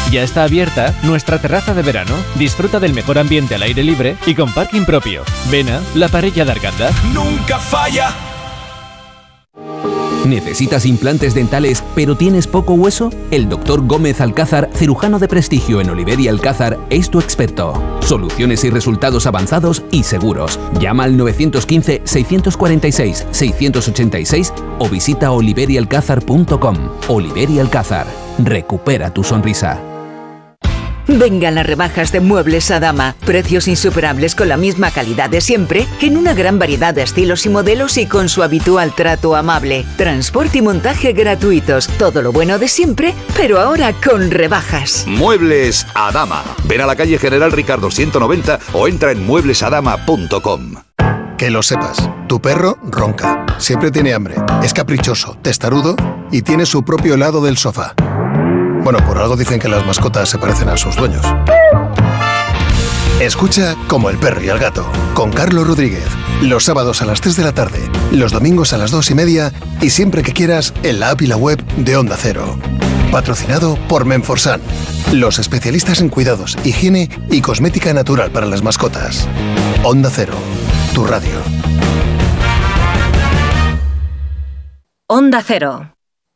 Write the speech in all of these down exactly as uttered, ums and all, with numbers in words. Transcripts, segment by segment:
Ya está abierta nuestra terraza de verano. Disfruta del mejor ambiente al aire libre y con parking propio. Vena, la parella de Arganda. ¡Nunca falla! ¿Necesitas implantes dentales pero tienes poco hueso? El doctor Gómez Alcázar, cirujano de prestigio en Oliver y Alcázar, es tu experto. Soluciones y resultados avanzados y seguros. Llama al nueve uno cinco, seis cuatro seis, seis ocho seis o visita oliver y alcázar punto com. Oliver y Alcázar. Recupera tu sonrisa. Vengan las rebajas de Muebles Adama. Precios insuperables con la misma calidad de siempre, en una gran variedad de estilos y modelos y con su habitual trato amable. Transporte y montaje gratuitos. Todo lo bueno de siempre, pero ahora con rebajas. Muebles Adama. Ven a la calle General Ricardo ciento noventa o entra en muebles adama punto com. Que lo sepas, tu perro ronca, siempre tiene hambre, es caprichoso, testarudo y tiene su propio lado del sofá. Bueno, por algo dicen que las mascotas se parecen a sus dueños. Escucha Como el perro y el gato, con Carlos Rodríguez. Los sábados a las tres de la tarde, los domingos a las dos y media y siempre que quieras en la app y la web de Onda Cero. Patrocinado por Menforsan, los especialistas en cuidados, higiene y cosmética natural para las mascotas. Onda Cero, tu radio. Onda Cero.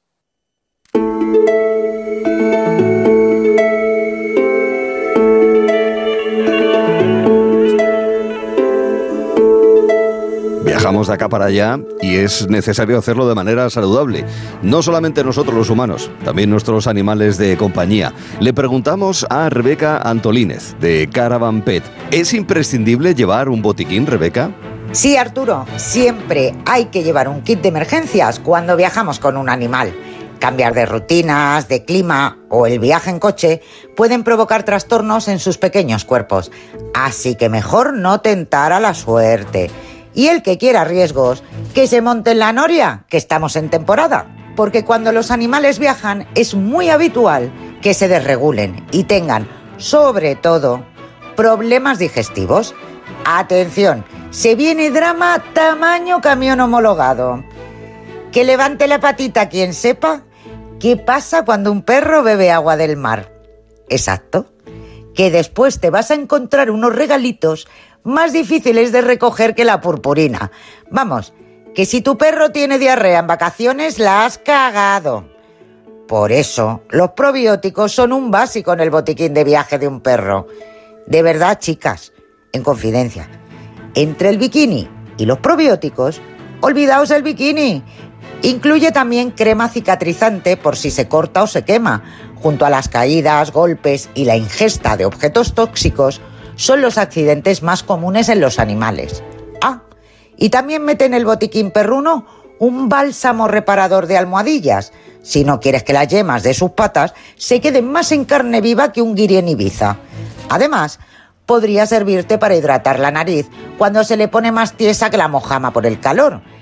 Viajamos de acá para allá y es necesario hacerlo de manera saludable. No solamente nosotros los humanos, también nuestros animales de compañía. Le preguntamos a Rebeca Antolínez, de Caravan Pet. ¿Es imprescindible llevar un botiquín, Rebeca? Sí, Arturo, siempre hay que llevar un kit de emergencias cuando viajamos con un animal. Cambiar de rutinas, de clima o el viaje en coche pueden provocar trastornos en sus pequeños cuerpos. Así que mejor no tentar a la suerte. Y el que quiera riesgos, que se monte en la noria, que estamos en temporada. Porque cuando los animales viajan es muy habitual que se desregulen y tengan, sobre todo, problemas digestivos. Atención, se viene drama tamaño camión homologado. Que levante la patita quien sepa qué pasa cuando un perro bebe agua del mar. Exacto. Que después te vas a encontrar unos regalitos más difíciles de recoger que la purpurina. Vamos, que si tu perro tiene diarrea en vacaciones, la has cagado. Por eso, los probióticos son un básico en el botiquín de viaje de un perro. De verdad, chicas, en confidencia, entre el bikini y los probióticos, olvidaos el bikini. Incluye también crema cicatrizante por si se corta o se quema. Junto a las caídas, golpes y la ingesta de objetos tóxicos, son los accidentes más comunes en los animales. Ah, y también mete en el botiquín perruno un bálsamo reparador de almohadillas, si no quieres que las yemas de sus patas se queden más en carne viva que un guiri en Ibiza. Además, podría servirte para hidratar la nariz cuando se le pone más tiesa que la mojama por el calor.